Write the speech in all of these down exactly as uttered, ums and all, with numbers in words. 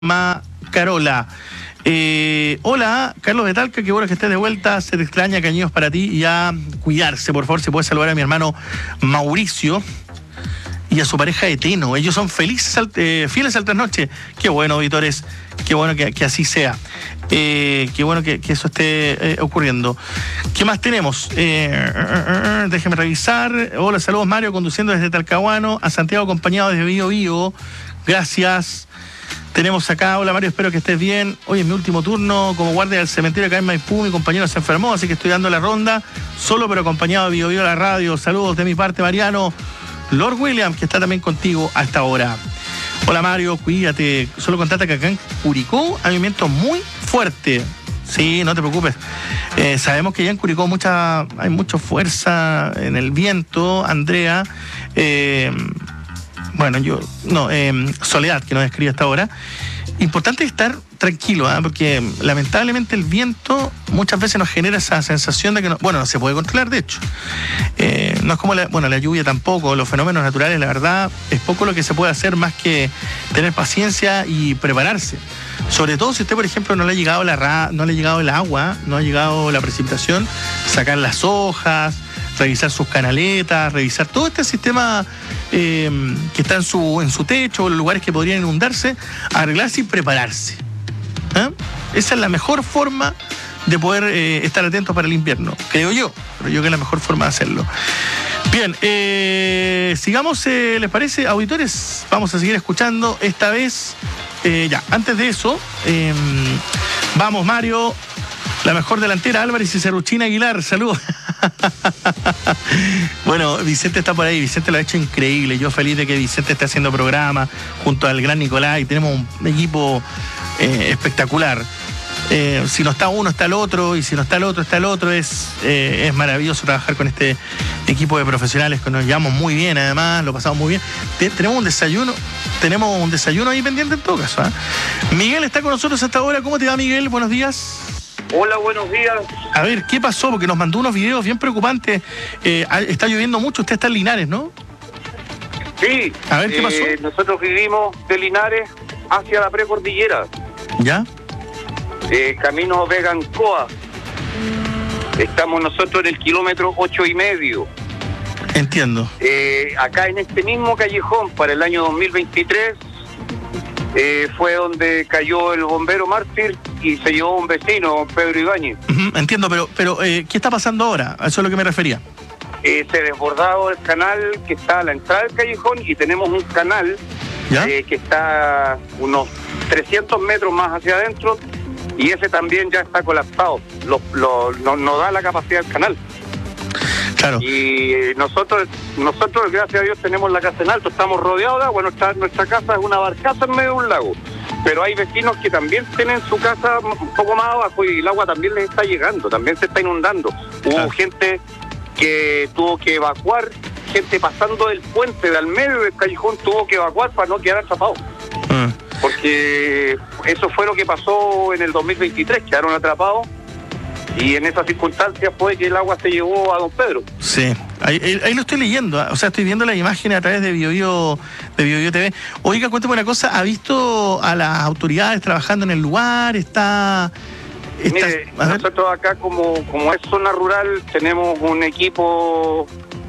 Ma Carola. Eh, hola, Carlos de Talca, qué bueno que estés de vuelta. Se te extraña, cariños para ti. Y a cuidarse, por favor, si puedes saludar a mi hermano Mauricio y a su pareja Eteno. Ellos son felices, eh, fieles al trasnoche. Qué bueno, auditores, qué bueno que, que así sea. Eh, qué bueno que, que eso esté eh, ocurriendo. ¿Qué más tenemos? Eh, eh, eh, déjeme revisar. Hola, saludos Mario, conduciendo desde Talcahuano a Santiago, acompañado desde Bío Bío. Gracias. Tenemos acá, hola Mario, espero que estés bien. Hoy es mi último turno como guardia del cementerio acá en Maipú. Mi compañero se enfermó, así que estoy dando la ronda, solo pero acompañado de Bío Bío a la radio. Saludos de mi parte, Mariano. Lord William, que está también contigo a esta hora. Hola Mario, cuídate. Solo contate que acá en Curicó hay un viento muy fuerte. Sí, no te preocupes. Eh, sabemos que ya en Curicó mucha, hay mucha fuerza en el viento, Andrea. Eh, Bueno, yo, no, eh, Soledad, que nos escribe hasta ahora. Importante estar tranquilo, ¿eh? Porque lamentablemente el viento muchas veces nos genera esa sensación de que, no, bueno, no se puede controlar, de hecho. Eh, no es como, la, bueno, la lluvia tampoco, los fenómenos naturales, la verdad, es poco lo que se puede hacer más que tener paciencia y prepararse. Sobre todo si usted, por ejemplo, no le ha llegado la ra, no le ha llegado el agua, no ha llegado la precipitación, sacar las hojas, revisar sus canaletas, revisar todo este sistema eh, que está en su, en su techo, los lugares que podrían inundarse, arreglarse y prepararse. ¿Eh? Esa es la mejor forma de poder eh, estar atentos para el invierno, creo yo, pero yo creo que es la mejor forma de hacerlo. Bien, eh, sigamos, eh, ¿les parece, auditores? Vamos a seguir escuchando esta vez. Eh, ya, antes de eso, eh, vamos Mario, la mejor delantera, Álvarez y Cerruchín Aguilar, saludos. Bueno, Vicente está por ahí, Vicente lo ha hecho increíble, yo feliz de que Vicente esté haciendo programa junto al gran Nicolás y tenemos un equipo eh, espectacular. Eh, si no está uno, está el otro, y si no está el otro, está el otro. Es, eh, es maravilloso trabajar con este equipo de profesionales que nos llevamos muy bien, además, lo pasamos muy bien. Te, tenemos un desayuno, tenemos un desayuno ahí pendiente en todo caso, ¿eh? Miguel está con nosotros hasta ahora. ¿Cómo te va, Miguel? Buenos días. Hola, buenos días. A ver, ¿qué pasó? Porque nos mandó unos videos bien preocupantes. Eh, está lloviendo mucho, usted está en Linares, ¿no? Sí. A ver, ¿qué pasó? Eh, nosotros vivimos de Linares hacia la precordillera. ¿Ya? Eh, camino Vegancoa. Estamos nosotros en el kilómetro ocho y medio. Entiendo. Eh, acá en este mismo callejón, para el año dos mil veintitrés, eh, fue donde cayó el bombero mártir y se llevó un vecino, Pedro Ibáñez. Uh-huh, entiendo, pero, pero eh, ¿qué está pasando ahora? A eso es a lo que me refería. Eh, se desbordado el canal que está a la entrada del callejón y tenemos un canal eh, que está unos trescientos metros más hacia adentro y ese también ya está colapsado. Lo, lo, no, no da la capacidad del canal. Claro. Y eh, nosotros, nosotros gracias a Dios tenemos la casa en alto, estamos rodeados de agua, nuestra, nuestra casa es una barcaza en medio de un lago. Pero hay vecinos que también tienen su casa un poco más abajo y el agua también les está llegando, también se está inundando. Hubo claro. gente que tuvo que evacuar, gente pasando del puente, de al medio del callejón, tuvo que evacuar para no quedar atrapados. Uh. Porque eso fue lo que pasó en el dos mil veintitrés, quedaron atrapados y en esas circunstancias fue que el agua se llevó a don Pedro. Sí, ahí, ahí, ahí lo estoy leyendo, o sea, estoy viendo las imágenes a través de Bío Bío, de Bío Bío T V. Oiga, cuéntame una cosa, ¿ha visto a las autoridades trabajando en el lugar? ¿Está...? está Mire, nosotros acá como, como es zona rural tenemos un equipo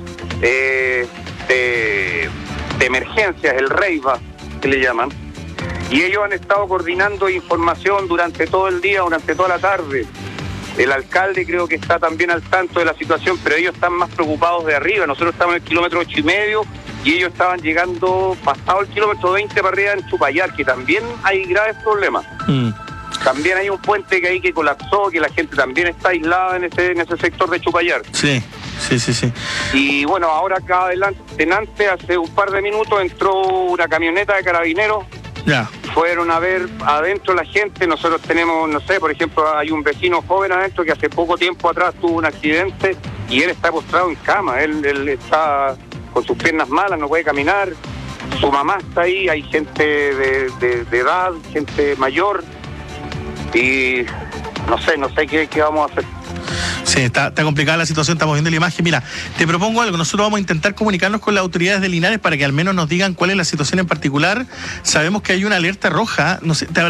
eh, de, de emergencias, el REIVA, que le llaman, y ellos han estado coordinando información durante todo el día, durante toda la tarde. El alcalde creo que está también al tanto de la situación, pero ellos están más preocupados de arriba. Nosotros estamos en el kilómetro ocho y medio y ellos estaban llegando pasado el kilómetro veinte para arriba en Chupayar, que también hay graves problemas. Mm. También hay un puente que hay que colapsó, que la gente también está aislada en ese, en ese sector de Chupayar. Sí, sí, sí, sí. Y bueno, ahora acá adelante, delante, hace un par de minutos entró una camioneta de carabineros. Ya. Fueron a ver adentro la gente. Nosotros tenemos, no sé, por ejemplo, hay un vecino joven adentro que hace poco tiempo atrás tuvo un accidente y él está postrado en cama. Él, él está con sus piernas malas, no puede caminar. Su mamá está ahí, hay gente de, de, de edad, gente mayor y no sé, no sé qué, qué vamos a hacer. Sí, está, está complicada la situación, estamos viendo la imagen. Mira, te propongo algo, nosotros vamos a intentar comunicarnos con las autoridades de Linares para que al menos nos digan cuál es la situación en particular. Sabemos que hay una alerta roja, no sé, te